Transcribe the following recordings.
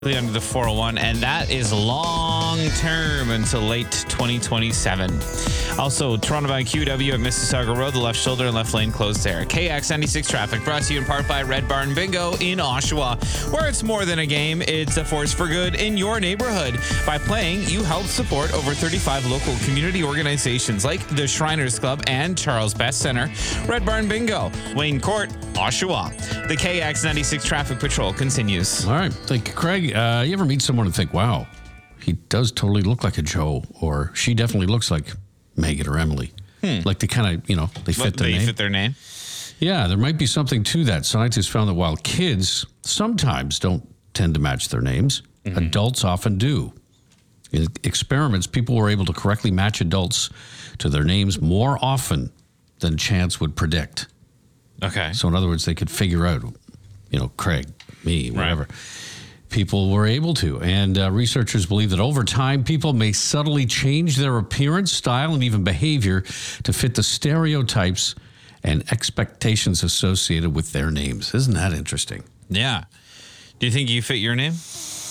Under the 401, and that is long term until late 2027. Also, Toronto by QW at Mississauga Road, the left shoulder and left lane closed there. KX96 traffic brought to you in part by Red Barn Bingo in Oshawa, where it's more than a game, it's a force for good in your neighborhood. By playing, you help support over 35 local community organizations like the Shriners Club and Charles Best Center. Red Barn Bingo, Wayne Court, Oshawa. The KX96 traffic patrol continues. All right. Thank you, Craig. You ever meet someone and think, wow, he does totally look like a Joe, or she definitely looks like Megan or Emily? Like they kind of, they fit their name. They fit their name? Yeah, there might be something to that. Scientists found that while kids sometimes don't tend to match their names, adults often do. In experiments, people were able to correctly match adults to their names more often than chance would predict. Okay. So in other words, they could figure out, Craig, me, whatever. Right. People were able to. And researchers believe that over time, people may subtly change their appearance, style, and even behavior to fit the stereotypes and expectations associated with their names. Isn't that interesting? Yeah. Do you think you fit your name?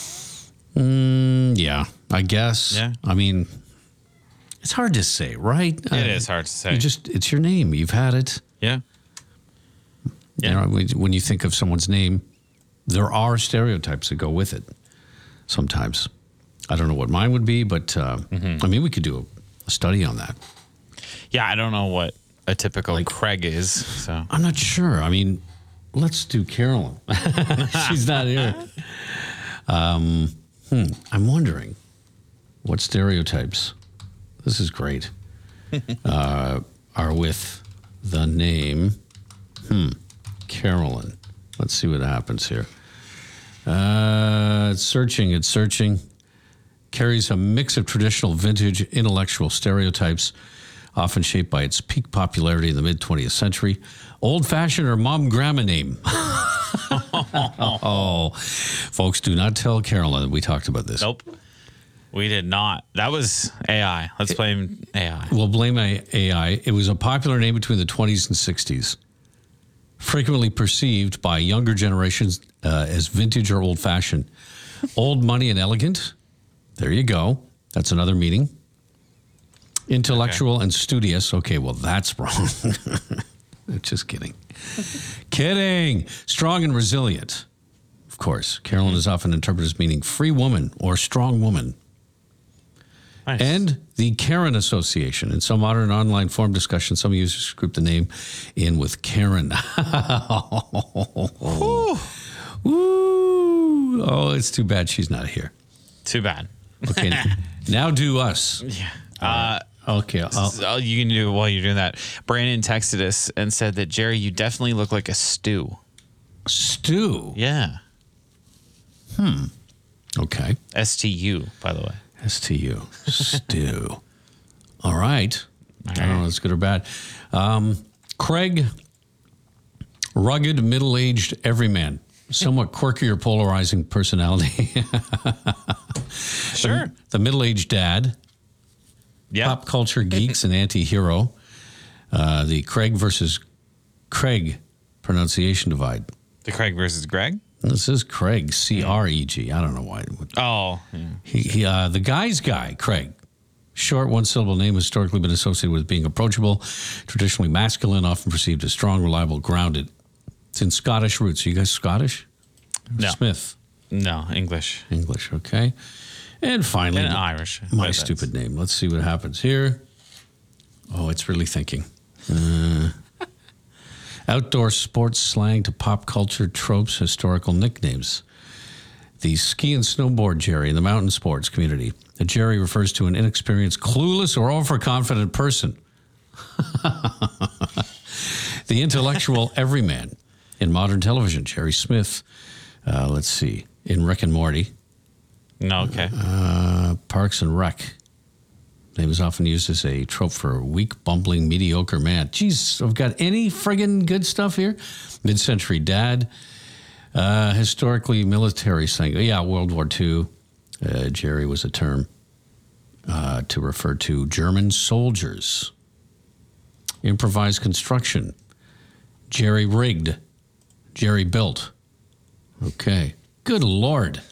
Yeah, I guess. Yeah. I mean, it's hard to say, right? It is hard to say. It's your name. You've had it. Yeah. Yeah. When you think of someone's name, there are stereotypes that go with it sometimes. I don't know what mine would be, but we could do a study on that. Yeah, I don't know what a typical Craig is. So I'm not sure. Let's do Carolyn. She's not here. I'm wondering what stereotypes, this is great, are with the name Carolyn. Let's see what happens here. It's searching. Carries a mix of traditional vintage intellectual stereotypes, often shaped by its peak popularity in the mid-20th century. Old-fashioned or mom grandma name. Oh, folks, do not tell Carolyn that we talked about this. Nope. We did not. That was AI. Let's blame AI. We'll blame AI. It was a popular name between the 20s and 60s. Frequently perceived by younger generations as vintage or old-fashioned. Old money and elegant. There you go. That's another meaning. Intellectual and studious. Okay, well, that's wrong. Just kidding. Kidding. Strong and resilient. Of course. Carolyn is often interpreted as meaning free woman or strong woman. Nice. And the Karen Association. In some modern online forum discussion, some users group the name in with Karen. Ooh. Oh, it's too bad she's not here. Too bad. Okay, now do us. Yeah. Okay. You can do while you're doing that. Brandon texted us and said that, Jerry, you definitely look like a stew. Stew? Yeah. Okay. STU, by the way. STU. Stew. All right. I don't know if it's good or bad. Craig, rugged, middle-aged everyman. Somewhat quirky or polarizing personality. Sure. The middle-aged dad. Yeah. Pop culture geeks and anti-hero. The Craig versus Craig pronunciation divide. The Craig versus Greg? This is Craig, C-R-E-G. I don't know why. Oh. Yeah. The guy's guy, Craig. Short, one-syllable name historically been associated with being approachable, traditionally masculine, often perceived as strong, reliable, grounded. It's in Scottish roots. Are you guys Scottish? No. Smith. No, English. English, okay. And finally, And Irish. my stupid name. Let's see what happens here. Oh, it's really thinking. Outdoor sports slang to pop culture tropes, historical nicknames. The ski and snowboard Jerry in the mountain sports community. The Jerry refers to an inexperienced, clueless, or overconfident person. The intellectual everyman in modern television, Jerry Smith. Let's see, in Rick and Morty. No, okay. Parks and Rec. Name is often used as a trope for a weak, bumbling, mediocre man. Jeez, I've got any friggin' good stuff here? Mid-century dad. Historically military slang. Yeah, World War II. Jerry was a term to refer to German soldiers. Improvised construction. Jerry rigged. Jerry built. Okay. Good Lord.